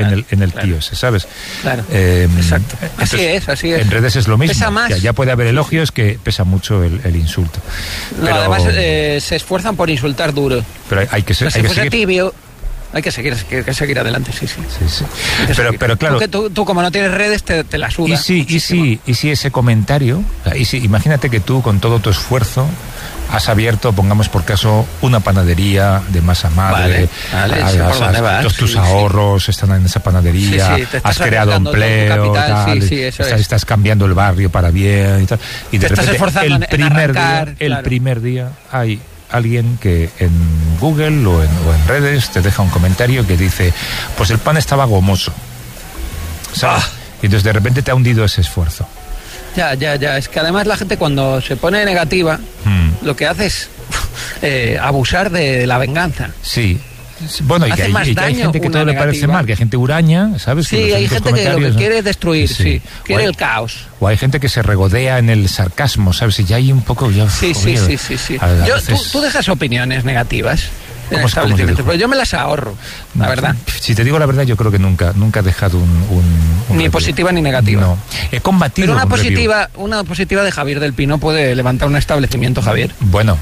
en el tío ese, ¿sabes? Claro, exacto. Entonces, así es. En redes es lo mismo. Pesa más. Ya puede haber elogios, que pesa mucho el insulto. No, pero, además se esfuerzan por insultar duro. Pero hay que ser... Si fuese tibio... Hay que seguir adelante, sí. Pero claro... Tú como no tienes redes, te la suda. Y si ese comentario... imagínate que tú, con todo tu esfuerzo, has abierto, pongamos por caso, una panadería de masa madre. Todos tus ahorros están en esa panadería. Has creado empleo, estás cambiando el barrio para bien y tal. Y de repente, el primer día hay alguien que en Google o en redes te deja un comentario que dice, pues el pan estaba gomoso, ¿sabes? Y entonces de repente te ha hundido ese esfuerzo. Ya, es que además la gente, cuando se pone negativa, lo que hace es abusar de la venganza. Sí. Bueno, y hay gente que todo le parece mal, que hay gente huraña, ¿sabes? Sí, hay gente que lo que quiere es destruir, quiere el caos. O hay gente que se regodea en el sarcasmo, ¿sabes? Y ya hay un poco... Sí. Tú dejas opiniones negativas. Pero yo me las ahorro, la verdad. Si te digo la verdad, yo creo que nunca he dejado un ni positiva ni negativa. No. He combatido. Pero una positiva de Javier del Pino puede levantar un establecimiento, Javier. Bueno,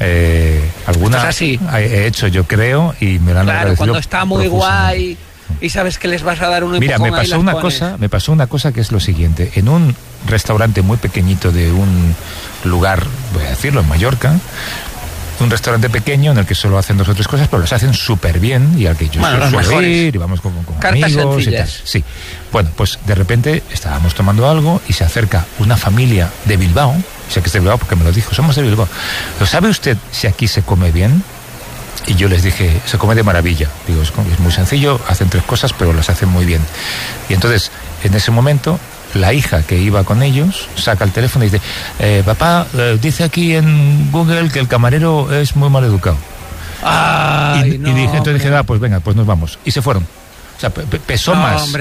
alguna he hecho, yo creo, y me la han agradecido. Cuando está muy guay y sabes que les vas a dar un empujón. Mira, me pasó una cosa que es lo siguiente. En un restaurante muy pequeñito de un lugar, voy a decirlo, en Mallorca, un restaurante pequeño en el que solo hacen 2 o 3 cosas, pero las hacen súper bien, y al que yo suelo ir, y vamos con cartas amigos sencillas. Y tal. Sí. Bueno, pues de repente estábamos tomando algo y se acerca una familia de Bilbao. Sé que es de Bilbao porque me lo dijo, somos de Bilbao. ¿Lo sabe usted si aquí se come bien? Y yo les dije, se come de maravilla. Digo, es muy sencillo, hacen 3 cosas, pero las hacen muy bien. Y entonces, en ese momento, la hija que iba con ellos saca el teléfono y dice, papá, dice aquí en Google que el camarero es muy mal educado. Y dije, pues venga, pues nos vamos. Y se fueron. O sea, pesó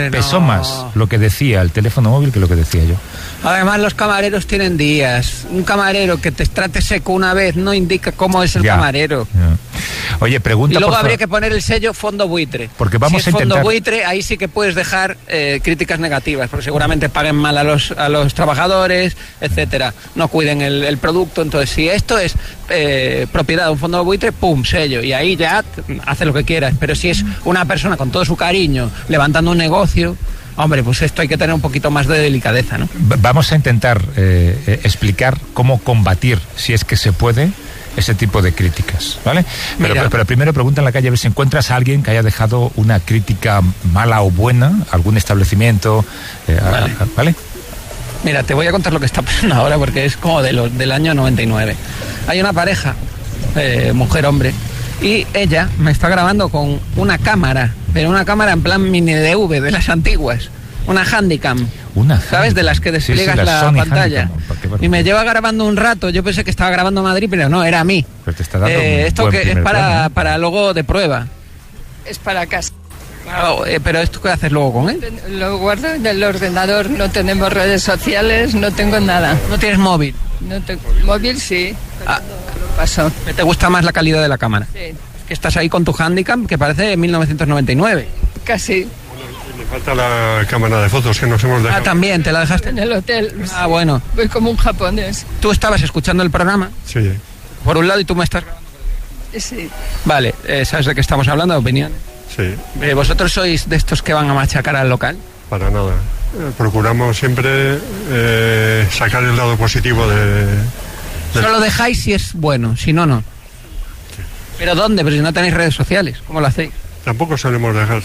más lo que decía el teléfono móvil que lo que decía yo. Además, los camareros tienen días. Un camarero que te trate seco una vez no indica cómo es el camarero. Ya. Oye, pregunta. Y luego habría que poner el sello fondo buitre. Porque vamos si es a intentar... fondo buitre, ahí sí que puedes dejar críticas negativas, porque seguramente paguen mal a los trabajadores, etcétera. No cuiden el producto. Entonces, si esto es propiedad de un fondo buitre, pum, sello. Y ahí ya hace lo que quieras. Pero si es una persona con todo su cariño levantando un negocio, hombre, pues esto hay que tener un poquito más de delicadeza, ¿no? Vamos a intentar explicar cómo combatir, si es que se puede, ese tipo de críticas, ¿vale? Pero primero pregunta en la calle a ver si encuentras a alguien que haya dejado una crítica mala o buena, algún establecimiento, ¿vale? Mira, te voy a contar lo que está pasando ahora, porque es como del año 99. Hay una pareja, mujer-hombre, y ella me está grabando con una cámara, pero una cámara en plan mini DV de las antiguas, una Handycam, ¿sabes? De las que despliegas la pantalla. Y me lleva grabando un rato. Yo pensé que estaba grabando Madrid, pero no, era a mí. Pero te está dando esto que es para luego de prueba. Es para casa. Claro, pero ¿esto qué haces luego con él? Lo guardo en el ordenador, no tenemos redes sociales, no tengo nada. ¿No tienes móvil? No tengo móvil, sí. Lo paso. ¿Te gusta más la calidad de la cámara? Sí. Que estás ahí con tu Handycam, que parece 1999. Casi. Me falta la cámara de fotos que nos hemos dejado. También, ¿te la dejaste? En el hotel. Bueno. Voy como un japonés. ¿Tú estabas escuchando el programa? Sí. Por un lado, y tú me estás grabando. Sí. Vale, ¿sabes de qué estamos hablando? ¿De opinión? Sí. ¿Vosotros sois de estos que van a machacar al local? Para nada. Procuramos siempre sacar el lado positivo de... Solo dejáis si es bueno, si no, no. Sí. ¿Pero dónde? Pero si no tenéis redes sociales, ¿cómo lo hacéis? Tampoco solemos dejar,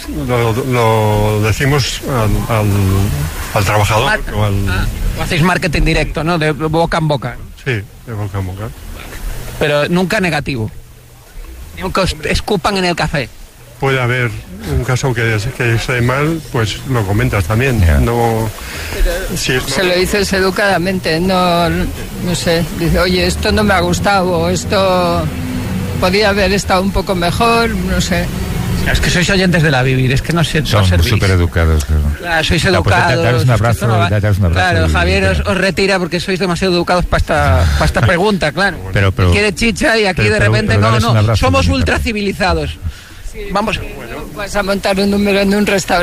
lo decimos al trabajador. O hacéis marketing directo, ¿no? De boca en boca. Sí, de boca en boca. Pero nunca negativo. Nunca os escupan en el café. Puede haber un caso que esté mal, pues lo comentas también. Yeah. No, se lo dices educadamente, no sé. Dice, oye, esto no me ha gustado, esto podría haber estado un poco mejor, no sé. Es que sois oyentes de la Vivir, es que no sé. Son súper educados. Claro, sois educados. Pues daros un abrazo, claro, Javier os retira porque sois demasiado educados para esta pregunta, claro. Pero quiere chicha y aquí de repente no, somos ultra civilizados. Sí, vamos a montar un número en un restaurante.